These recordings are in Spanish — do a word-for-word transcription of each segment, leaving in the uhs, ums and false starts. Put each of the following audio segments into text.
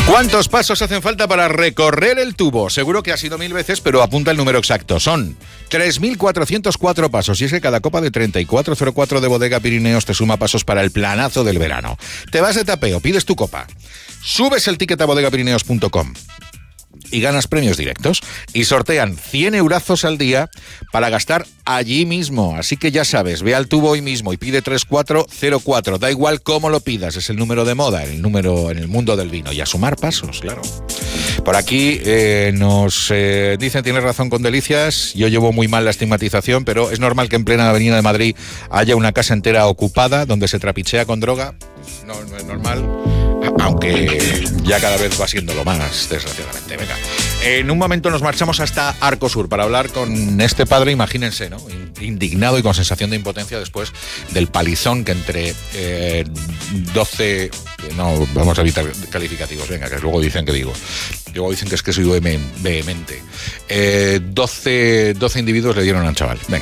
¿Cuántos pasos hacen falta para recorrer el tubo? Seguro que ha sido mil veces, pero apunta el número exacto. Son tres mil cuatrocientos cuatro pasos. Y es que cada copa de treinta y cuatro cero cuatro de Bodega Pirineos te suma pasos para el planazo del verano. Te vas de tapeo, pides tu copa, subes el ticket a bodega pirineos punto com y ganas premios directos. Y sortean cien eurazos al día para gastar allí mismo. Así que ya sabes, ve al tubo hoy mismo y pide tres cuatro cero cuatro. Da igual cómo lo pidas, es el número de moda, el número en el mundo del vino. Y a sumar pasos, claro. Por aquí eh, nos eh, dicen, tienes razón con Delicias, yo llevo muy mal la estigmatización, pero es normal que en plena avenida de Madrid haya una casa entera ocupada donde se trapichea con droga. No, no es normal. Aunque ya cada vez va siendo lo más, desgraciadamente. Venga, en un momento nos marchamos hasta Arcosur para hablar con este padre, imagínense, ¿no? Indignado y con sensación de impotencia después del palizón que entre eh, doce... No, vamos a evitar calificativos, venga, que luego dicen que digo. Luego dicen que es que soy vehemente. Eh, doce, doce individuos le dieron al chaval. Venga.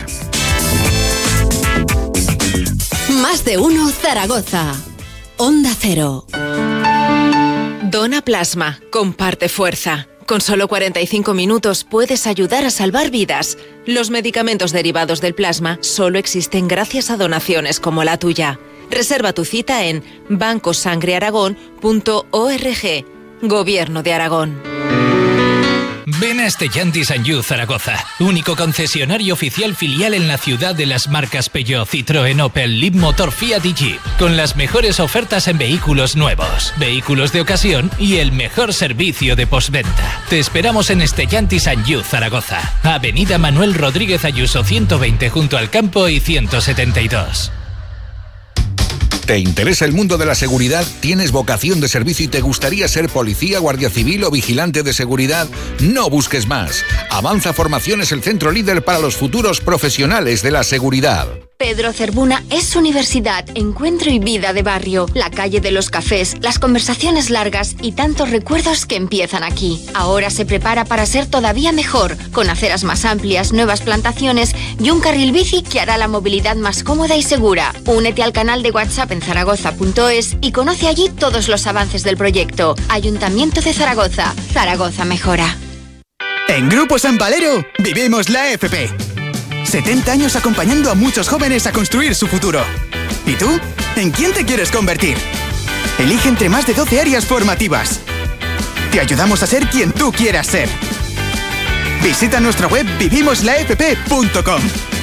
Más de uno Zaragoza. Onda Cero. Dona plasma, comparte fuerza. Con solo cuarenta y cinco minutos puedes ayudar a salvar vidas. Los medicamentos derivados del plasma solo existen gracias a donaciones como la tuya. Reserva tu cita en banco sangre aragón punto org. Gobierno de Aragón. Ven a Stellantis and You Zaragoza, único concesionario oficial filial en la ciudad de las marcas Peugeot, Citroën, Opel, Leapmotor, Fiat y Jeep, con las mejores ofertas en vehículos nuevos, vehículos de ocasión y el mejor servicio de postventa. Te esperamos en Stellantis and You Zaragoza, Avenida Manuel Rodríguez Ayuso ciento veinte junto al campo y ciento setenta y dos. ¿Te interesa el mundo de la seguridad? ¿Tienes vocación de servicio y te gustaría ser policía, guardia civil o vigilante de seguridad? No busques más. Avanza Formaciones, el centro líder para los futuros profesionales de la seguridad. Pedro Cervuna es universidad, encuentro y vida de barrio. La calle de los cafés, las conversaciones largas y tantos recuerdos que empiezan aquí. Ahora se prepara para ser todavía mejor, con aceras más amplias, nuevas plantaciones y un carril bici que hará la movilidad más cómoda y segura. Únete al canal de WhatsApp en zaragoza punto es y conoce allí todos los avances del proyecto. Ayuntamiento de Zaragoza. Zaragoza mejora. En Grupo San Valero vivimos la F P. setenta años acompañando a muchos jóvenes a construir su futuro. ¿Y tú? ¿En quién te quieres convertir? Elige entre más de doce áreas formativas. Te ayudamos a ser quien tú quieras ser. Visita nuestra web vivimos la f p punto com.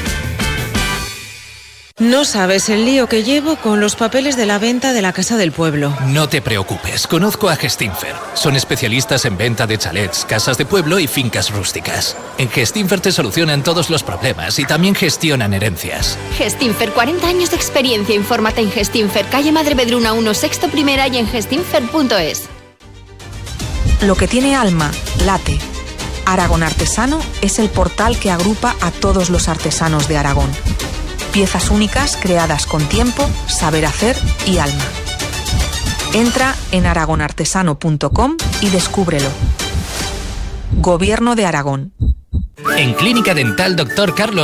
No sabes el lío que llevo con los papeles de la venta de la casa del pueblo. No te preocupes, conozco a Gestinfer. Son especialistas en venta de chalets, casas de pueblo y fincas rústicas. En Gestinfer te solucionan todos los problemas y también gestionan herencias. Gestinfer, cuarenta años de experiencia. Infórmate en Gestinfer, calle Madre Bedruna uno, sexto primera y en gestinfer punto es. Lo que tiene alma, late. Aragón Artesano es el portal que agrupa a todos los artesanos de Aragón. Piezas únicas creadas con tiempo, saber hacer y alma. Entra en aragón artesano punto com y descúbrelo. Gobierno de Aragón. En Clínica Dental Doctor Carlos